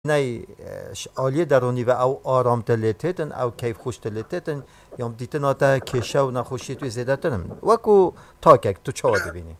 نه عالی درونی و او آرام تلیتن او کیف خوش تلیتن یام دیتن آتا کشه و نخوشی توی زیده تنم وکو تاکک تو چه آده بینی؟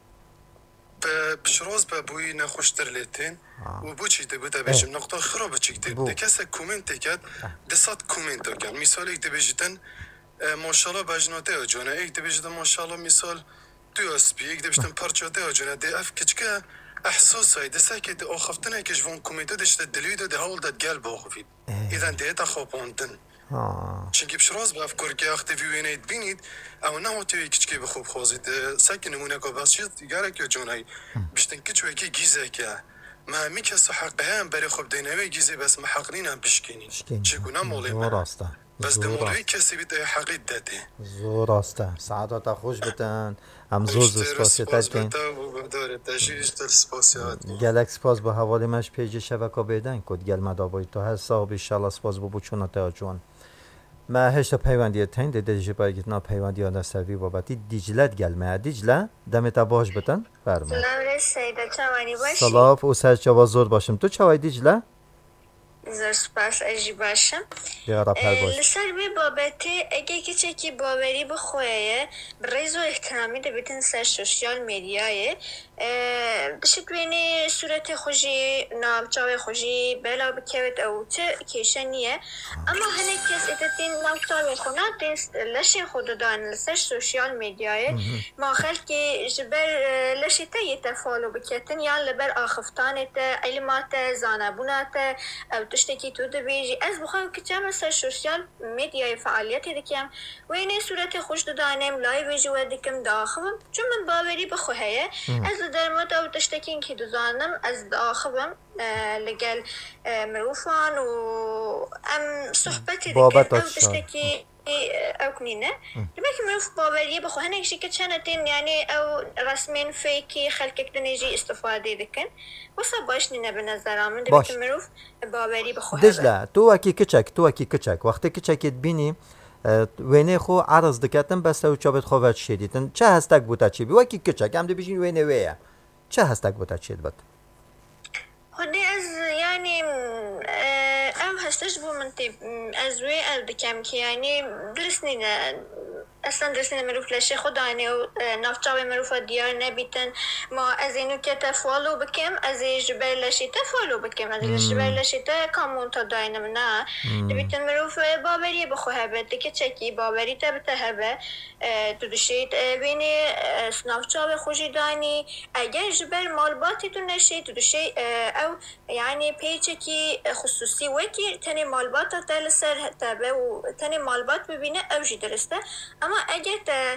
بشروز بابوي نخوشتر ليتين وبوشي تبدا اه بيجم نقطة خرابة تشيك بو دكاسة كومنت كات دسات كومنت كان مثال ايك دبيجتن ما شاء الله باجناته جونا ايك دبيجتن ما شاء الله مثال تو اسبي ايك دبيجتن بارشاته جونا دي اف كتشكا احساس هاي دساكي او خفتنا كيش فون كومنت دشت الدليل ده هول ده قلب اخفيد اذا ديتا خوبوندن چونکی بشراز با افکار که اختی وینید بینید او نه توی کچکی به خوب خوازید ساکن نمونه که بسیط دیگره که جونای بیشتن کچوی که گیزه که ما میکس حق هم برای خوب دینوی گیزه بس محقنین هم بشکنین چگونه مولی زور ما استه بس زور دمولوی است کسی بیده حقیق داده زور استه سعادت خوش بتن هم زوز اشتر سپاسیتر سپاس کن بده و بداره تشیرش در سپاسیاتی گلک سپاس به حوالی مش پیج شبکه بیدن کد گل مدابای تو هست صاحب ایشالله سپاس بو چون تا جوان ما هشتا پیوندی تین دیده دیجی باید گیتنا پیوندی آن سوی بابتی دیجلت گلمه دیجله دمت باش بتن فرما سلام رسیده چوانی باشی؟ سلاف او سر چوا زور باشم تو چوای دیجله؟ زر سپاس اجی باشم بیارا پر باش لسر بی بابتی اگه کچه که باوری بخواه بریز و احترامی ده بیتن سر سوشیال میدیای دشت بینی صورت خوشی نامچاو خوشی بلا بکوت او چه کیشه نیه اما هنه کس اتتین نامچاو خونا دست لشی خود دان لسر سوشیال میدیای ما خلکی جبر لشی تا یتفالو بکتن یا لبر آخفتانت علمات زانبونات او تشتكي تو دبيجي از بخوام كتام سر سوشيال ميديا فعاليتي دكيم ويني صورت خوش دانم لايف جوا دكم داخبم چون من باوري بخو هيا از درمت او تشتكين كي دزانم از داخبم لقال مروفان و ام صحبتي دكم بابت او الشال تشتكي او كنينه لما مروف باوري بخو هناك شي كتشانتين يعني او رسمين فيكي خلقك دنيجي استفاده دكن وصا باش نينا بنظرام من دبك باش مروف باوری بخواه دجله تو اکی کچک وقتی کچکت بینی وینه خو عرض دکتن بس تو چابت خوات شدیدن چه هستک بوده چی بی وکی کچک هم دی بیشین وینه ویه چه هستک بوده چی بات خدي از يعني ام هستش بو منتي از وي او دكم كي يعني درسني اصلا درسني مروف لشي خداني و نافچاوي مروف ديار نبيتن ما از اینو که تفالو بكم از جبر لشي تفالو بكم از جبر لشي تا كامون تا داينم نا دبيتن مروف باوري بخوها بده که چکی باوري تا بتهبه تو دشيت بيني نافچاوي خوشي داني اگر جبر مالباتي تو نشي تو دشي او يعني بيجكي خصوصي وكي تاني مالبات تلسر تابه و تاني مالبات ببینه او جي درسته اما اگر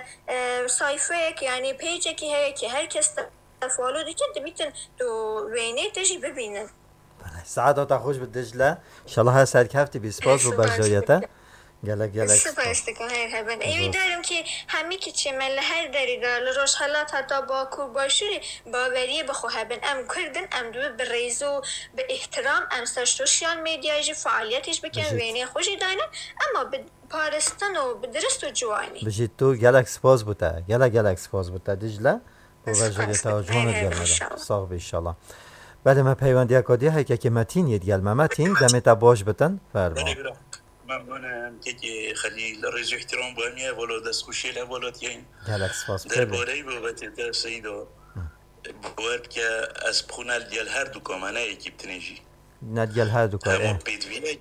سایفه يعني بيجكي هي که هر کس فالو دیگه دبیتن تو وینه تجی ببینن سعادت خوش به دجله ان شاء الله هست هفته بی سپاس و بجایته گلک سپاس دکن هر هبن ایوی دارم که همی که چه من لهر داری دار لروش حالات حتی با کور باشوری باوریه بخو هبن ام کردن ام دو به ریزو به احترام ام سر سوشیال میدیایجی فعالیتش بکن وینه خوشی داینن اما به پارستان و به درست و جوانی بجید تو گلک سپاس بوده گلک سپاس بوده دجله و بجایته جوانت گلمه صاحب ایشالله بعد ما پیوندی اکادی هایی که متین ید گلمه متین دمت باش بتن فرما ممنونم که خلیل رئیس احترام بامیه ولو دست خوشی لولات یین گلک سپاس در باره بابت در سیدو باید که از بخونال دیال هر دو کامانه یکی بتنیجی ندیال هر دو کار اما پیدوینه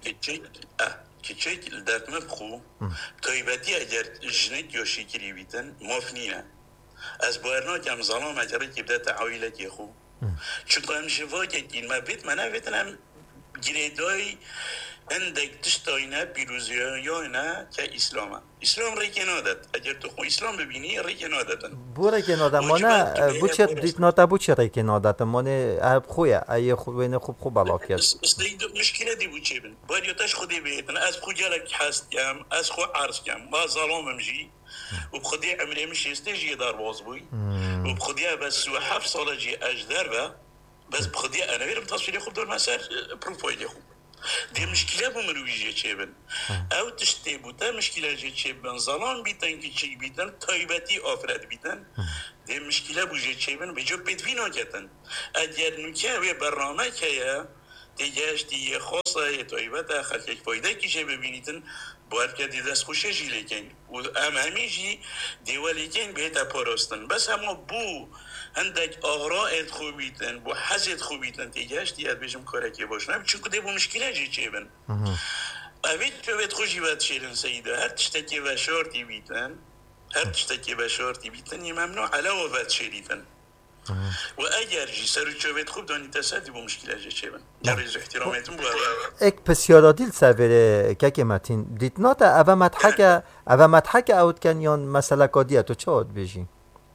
که چک درد مبخو تایبتی اگر جنک یا شکری بیتن مافنینه از بارنا کم ظلام اجره که بده تعویله که خو چون قایم شفا که این ما بیت منه بیتنم گریدای عندك تشتاينا بيروزيانا كإسلاما إسلام ريكنادت أجر تخو إسلام ببيني ريكنادت بو ريكنادت مانا بوچه ديتناتا بوچه ريكنادت مانا خويا أي خوين خوب علاقيات استيد مشكلة دي بوچه بن باید يتاش خودي بيتن از خو جالك حاست كام از خو عرس كام ما ظلام مجي وبخدي عملي مش يستجي دار بوزبوي وبخدي بس وحف صالة جي أجدار با بس بخدي أنا بيرم تصويري خوب دور مسار بروفايلي خوب دي مشكلة بمرويجة چيبن او تشتي بوتا مشكلة جي چيبن ظلام بيتن كي چي بيتن طيبتي آفرد بيتن دي مشكلة بوجه چيبن بجو بيدوين آجتن اگر نوكا وي برنامه كيا تیجاشتی خاصه تایبت خلک فایده کیشه ببینیدن باید که دست خوشه جی لیکن و ام همیجی دیوالیکن بهتا پاراستن بس اما بو هندک آغراء خوبیتن بو حزت خوبیتن تیجاشتی اد بجم کاره که باشن چون کده بو مشکله جی چه بن اوید که بید خوشی بد شیرن سیده هر تشتکی و شارتی بیتن هر تشتکی و شارتی بیتن یه ممنوع علاوه بد شیریتن و اگر جی سر چوبت خوب دانی تصدی با مشکل اجه چه بن جریز احترامتون بود اک پسیارا دیل سویره که متین دیت اوه مدحک اوت کن یان مسئله کادیه تو چه آد بیجی؟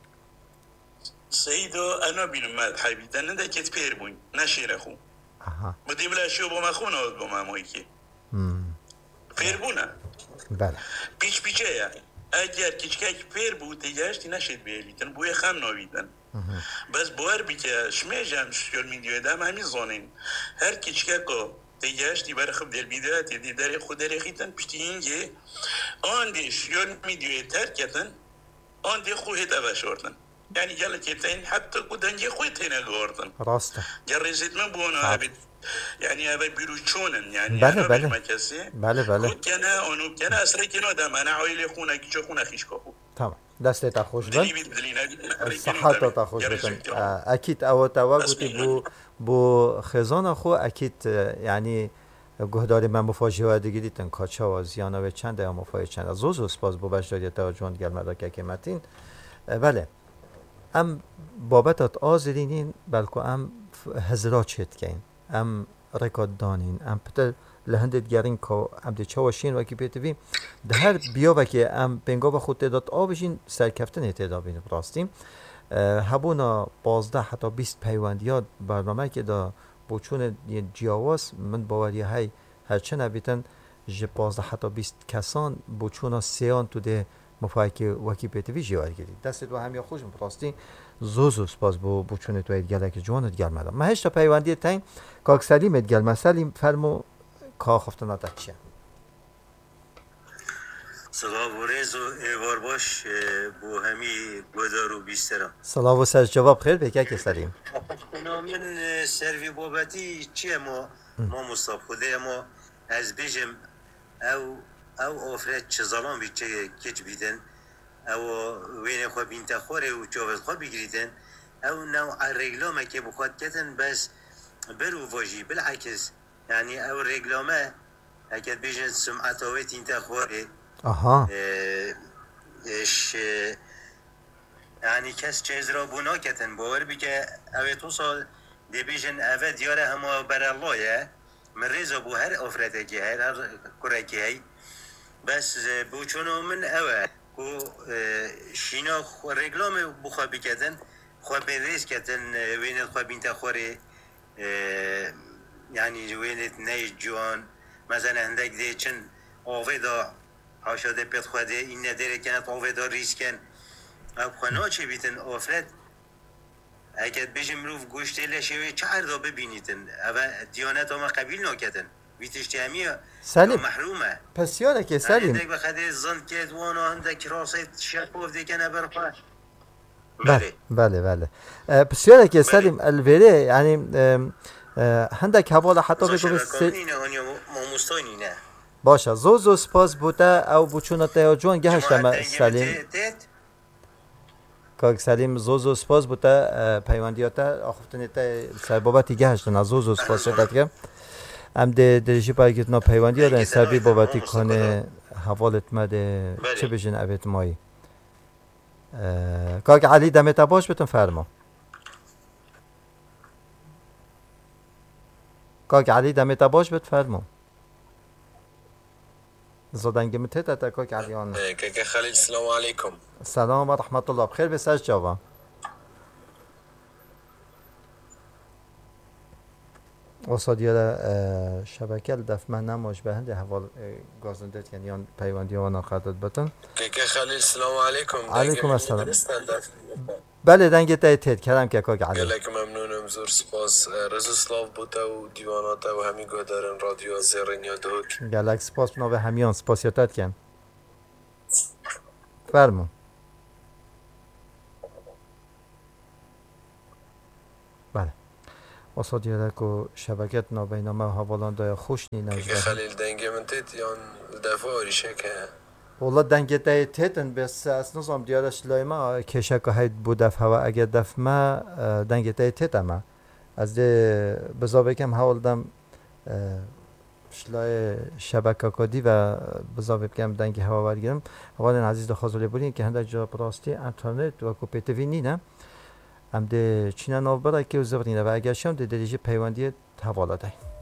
سیدا انا بینم مدحی بیتن نده کت پیر بوین نشیره خون بدی بلا شو با مخون آد با مامایی که پیر بونه بله پیچ پیچه یا اگر کچکک پیر بود تیجاشتی نشید بیلیتن بوی خم ناویدن بس باور بی که شمی جمع سوشیال میدیوی دام همی زانین هر کچککو تیجاشتی برای خب در بیداتی دی در خود در خیتن پشتی اینگه آن دی سوشیال میدیوی ترکتن آن دی خوی تا شورتن یعنی جل کتین حتی کدنجی خوی تینه گوردن راسته جرزت من بونا عبید يعني هذا بيروتشونن يعني بله أنا بله بالمكاسي بله بله كنت أنا أنا أسرع كنا دام أنا عائلة خونا كيشو خونا خيشكو تمام دسته تا خوش بند دلي بيت دلينا صحت تا خوش بند اكيد او توا گوتی بو خزان خو اكيد يعني گهداری من مفاجئه دیگه دیدن کاچا و زیانا و چند یا مفاجئه چند زوز سپاس بو باشداری تا جوان گل مداکه که متین بله ام بابت آزرینین بلکه ام هزرا چت کین ام رکاد دانین ام پتر لهندت گرین که ام دی چواشین و کی پیتوی ده هر بیا و که ام بنگا و خود تعداد آبشین سرکفتن تعداد بین براستیم هبونا 15 حتی 20 پیوندیات برنامه که دا بوچون جیاواز من باوری های هرچه نبیتن ج 15 حتی 20 کسان بوچونا سیان تو ده مفاهی وکی پیتوی جیوار گیرید دست دو هم یا خوش براستی زوزوس باز بو چون تو ایدگله که جوانت گل مدام ما هشتا پیوندی تاین کاک سلیم گل مسلیم فرمو که خفتنات چیه سلام و رز و ایوار باش بو همی گودار و بیسترم سلام و سر جواب خیر بکه که سلیم من سروی بابتی چیه ما مصطف خوده ما از بیجم او آفرد چه ظلام بی چه کچ بیدن او وین خواه بینت خوره و چاوز خواه بگریدن او نوع رگلامه که بخواد کتن بس برو واجی بالعکس یعنی او رگلامه اگر بیجن سمعت آوید اینت خوره آها یعنی کس چیز را بنا کتن باور بی که اوه تو سال دی بیجن اوه دیاره همه بر اللهه من ریزا بو هر آفرده که هر کره که هی بس بو چونو من اوه و شینا رگلام بخواه بکدن خواه بریز کدن وینت خواه بینت خوره یعنی وینت نی جوان مثلا هندک دی چن آوه دا حاشاده پیت خواده این نداره کنت آوه دا ریز کن اب خوانا چه بیتن آفرد اگر بجم روف گوشته لشوه چهر دا ببینیتن اوه دیانت همه قبیل ناکدن ویتشتی همیه سلیم محرومه پس یاده که سلیم هندک بخده زند که دوانا هندک راسه شکوف دیکنه برخواه بله بله بله پس یاده که سلیم الویره یعنی هندک حواله حتی بگو باشه زوزو سپاس بوده او بوچونت یا جوان گهشتم سلیم کاک سلیم زوزو سپاس بوده پیوندیاتا آخفتنی تا سربابتی گهشتن از زوزو سپاس شدت که ام ده درجی باید نا پیوندی دادن سربی بابتی کنه حوالت مده چه بجن اوید مایی کاک علی دمت باش بتون فرما کاک علی دمت باش بت فرما زدنگی متت تا کاک علی آن کاک خلیل سلام علیکم سلام و رحمت الله بخیر بساج جوا وصادیار شبکه دف من نماش به هنده حوال گازندت یعنی آن پیوندی ها ناخدت بتن که خلیل سلام علیکم علیکم السلام بله دنگه تایید کردم که کاک علی گلک ممنونم زور سپاس رزو سلاف بوده و دیواناته و همی گودارن رادیو زرین یا دوک گلک سپاس بنا به همیان سپاسیاتت کن فرمون بله وصادیرک و شبکت نابینامه هوالانده خوش نی که نجده خلیل دنگه من تیت یان دفعه آریشه که والله دنگه تیتن بس از نظام دیارش لایما کشک هید بودف هوا اگر دف ما دنگه تیتم از ده بزا بکم حوالدم شلای شبکه کدی و بزا بکم دنگه هوا برگیرم حوالن عزیز دخوازولی بودین که هنده جا براستی انترنت و کوپیتوی نینه هم ده چینه ناو برای که او زبرینه و اگر شم ده دیجی پیوندی حواله دهیم